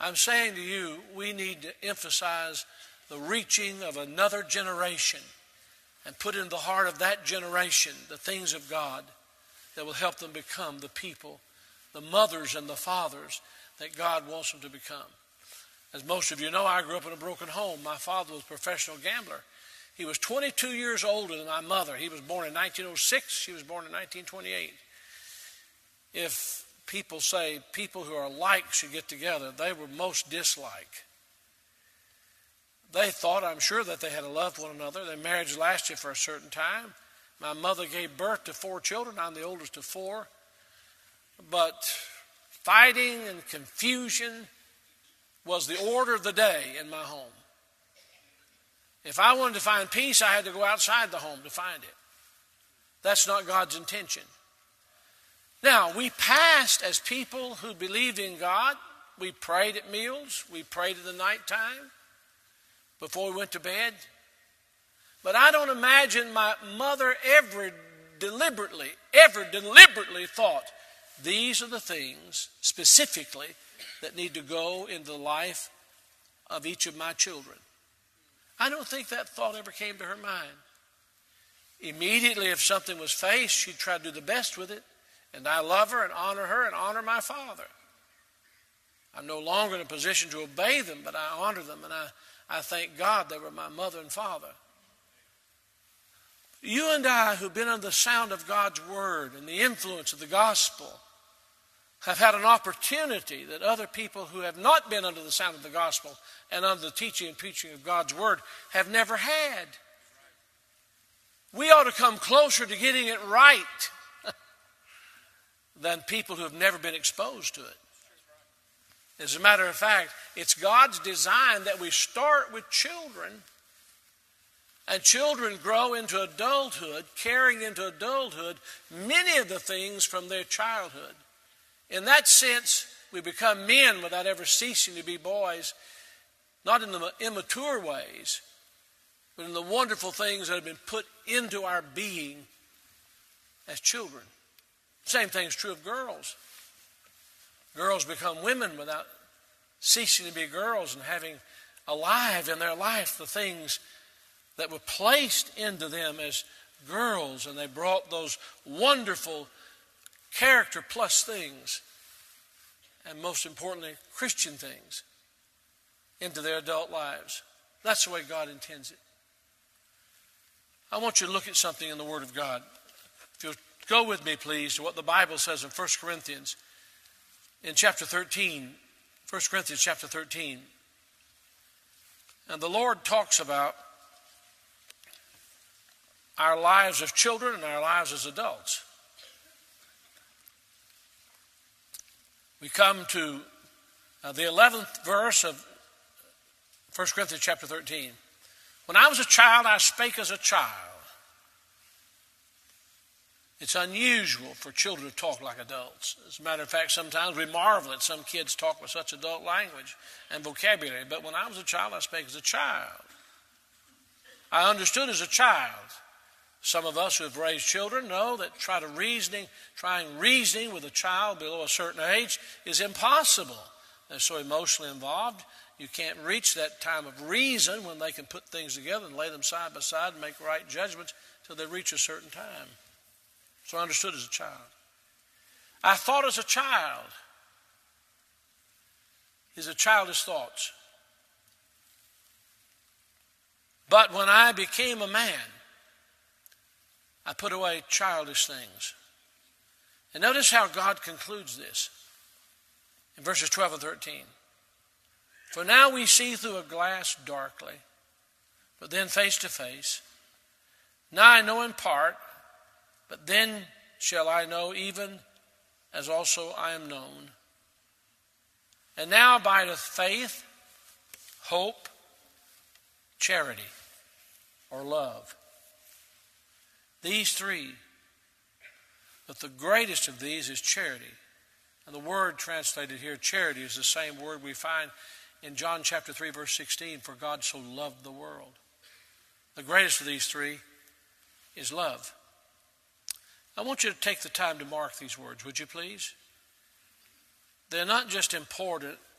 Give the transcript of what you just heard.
I'm saying to you, we need to emphasize the reaching of another generation and put in the heart of that generation the things of God that will help them become the people, the mothers and the fathers that God wants them to become. As most of you know, I grew up in a broken home. My father was a professional gambler. He was 22 years older than my mother. He was born in 1906. She was born in 1928. If people say people who are alike should get together, they were most dislike. They thought, I'm sure, that they had to love one another. Their marriage lasted for a certain time. My mother gave birth to 4 children. I'm the oldest of 4. But fighting and confusion was the order of the day in my home. If I wanted to find peace, I had to go outside the home to find it. That's not God's intention. Now, we passed as people who believed in God. We prayed at meals. We prayed at the nighttime before we went to bed. But I don't imagine my mother ever deliberately thought, these are the things specifically that need to go into the life of each of my children. I don't think that thought ever came to her mind. Immediately, if something was faced, she'd try to do the best with it. And I love her and honor my father. I'm no longer in a position to obey them, but I honor them, and I thank God they were my mother and father. You and I, who've been under the sound of God's word and the influence of the gospel, have had an opportunity that other people who have not been under the sound of the gospel and under the teaching and preaching of God's word have never had. We ought to come closer to getting it right than people who have never been exposed to it. As a matter of fact, it's God's design that we start with children, and children grow into adulthood, carrying into adulthood many of the things from their childhood. In that sense, we become men without ever ceasing to be boys, not in the immature ways, but in the wonderful things that have been put into our being as children. Same thing is true of girls. Girls become women without ceasing to be girls and having alive in their life the things that were placed into them as girls, and they brought those wonderful character plus things, and most importantly, Christian things, into their adult lives. That's the way God intends it. I want you to look at something in the Word of God. If you'll go with me, please, to what the Bible says in 1 Corinthians in chapter 13. 1 Corinthians chapter 13. And the Lord talks about our lives as children and our lives as adults. We come to the 11th verse of 1 Corinthians chapter 13. When I was a child, I spake as a child. It's unusual for children to talk like adults. As a matter of fact, sometimes we marvel at some kids talk with such adult language and vocabulary. But when I was a child, I spake as a child. I understood as a child. Some of us who have raised children know that trying reasoning with a child below a certain age is impossible. They're so emotionally involved. You can't reach that time of reason when they can put things together and lay them side by side and make right judgments till they reach a certain time. So I understood as a child. I thought as a child. These are childish thoughts. But when I became a man, I put away childish things. And notice how God concludes this in verses 12 and 13. For now we see through a glass darkly, but then face to face. Now I know in part, but then shall I know even as also I am known. And now abideth faith, hope, charity, or love. These three. But the greatest of these is charity. And the word translated here, charity, is the same word we find in John chapter 3, verse 16, for God so loved the world. The greatest of these three is love. I want you to take the time to mark these words, would you please? They're not just important